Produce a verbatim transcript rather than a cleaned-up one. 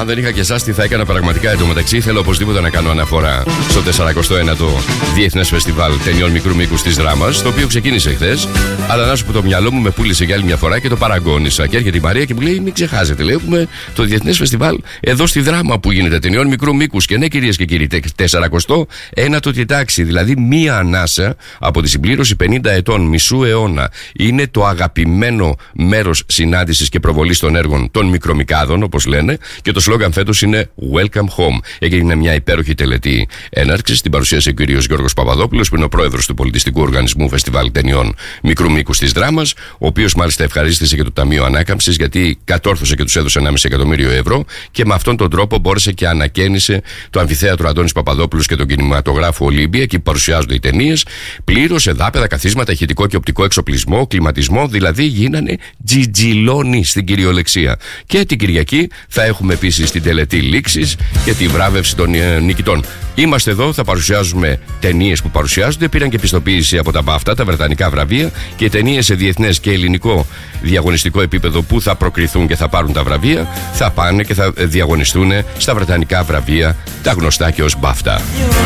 δεν είχα και εσάς, τι θα έκανα πραγματικά. Εν τω μεταξύ, θέλω οπωσδήποτε να κάνω αναφορά στο τεσσαρακοστό ένατο Διεθνές Φεστιβάλ Ταινιών Μικρού Μήκους της Δράμας, το οποίο ξεκίνησε χθες. Αλλά να σου πω, το μυαλό μου με πούλησε για άλλη μια φορά και το παραγκώνησα. Και έρχεται η Μαρία και μου λέει: μην ξεχάσετε, λέει, έχουμε το Διεθνές Φεστιβάλ εδώ στη Δράμα που γίνεται Ταινιών Μικρού Μήκους. Και ναι, κυρίες και κύριοι, τεσσαρακοστό ένατο τη τάξη. Δηλαδή, μία ανάσα από τη συμπλήρωση πενήντα ετών, μισού αιώνα. Είναι το αγαπημένο μέρος συνάντησης και προβολής των έργων των μικρομικάδων, όπως λένε. Και το σλόγγαν φέτος είναι Welcome Home. Έγινε μια υπέροχη τελετή έναρξης. Την παρουσίασε ο κύριος Γιώργος Παπαδόπουλος, που είναι ο πρόεδρος του Πολιτιστικού Οργανισμού Φεστιβάλ Ταινιών Μικρού Μήκους της Δράμας, ο οποίος μάλιστα ευχαρίστησε και το Ταμείο Ανάκαμψης, γιατί κατόρθωσε και τους έδωσε ενάμιση εκατομμύριο ευρώ και με αυτόν τον τρόπο μπόρεσε και ανακαίνισε το αμφιθέατρο Αντώνης Παπαδόπουλος και τον κινηματογράφο Ολύμπια, εκεί που παρουσιάζονται οι ταινίες. Πλήρωσε δάπεδα, καθίσματα, ηχητικό και οπτικό εξοπλισμό, κλιματισμό, δηλαδή γίνανε τζιτζιλόνι στην κυριολεξία. Και την Κυριακή θα έχουμε επίσης την τελετή λήξης και τη βράβευση των ε, νικητών. Είμαστε εδώ, θα παρουσιάζουμε ταινίες που παρουσιάζονται. Πήραν και πιστοποίηση από τα μπάφτα, τα βρετανικά βραβεία, και ταινίες σε διεθνές και ελληνικό διαγωνιστικό επίπεδο που θα προκριθούν και θα πάρουν τα βραβεία, θα πάνε και θα διαγωνιστούν στα βρετανικά βραβεία, τα γνωστά και ως μπάφτα.